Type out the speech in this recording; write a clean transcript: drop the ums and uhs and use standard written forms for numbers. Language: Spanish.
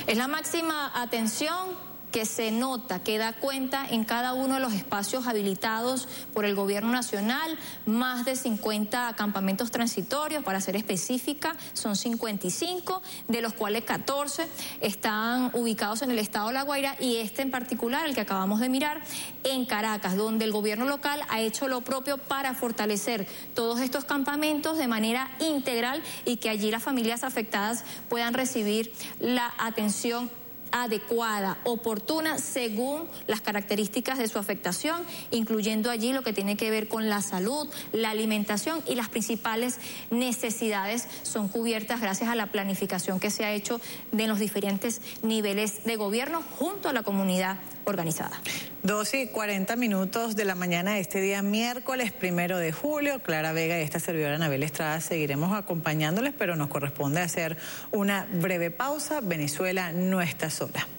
Es la máxima atención que se nota, que da cuenta en cada uno de los espacios habilitados por el Gobierno Nacional, más de 50 campamentos transitorios, para ser específica, son 55, de los cuales 14 están ubicados en el estado de La Guaira, y este en particular, el que acabamos de mirar, en Caracas, donde el gobierno local ha hecho lo propio para fortalecer todos estos campamentos de manera integral y que allí las familias afectadas puedan recibir la atención adecuada, oportuna, según las características de su afectación, incluyendo allí lo que tiene que ver con la salud, la alimentación, y las principales necesidades son cubiertas gracias a la planificación que se ha hecho de los diferentes niveles de gobierno junto a la comunidad organizada. 2:40 de la mañana de este día miércoles 1 de julio. Clara Vega y esta servidora Anabel Estrada seguiremos acompañándoles, pero nos corresponde hacer una breve pausa. Venezuela no está sola.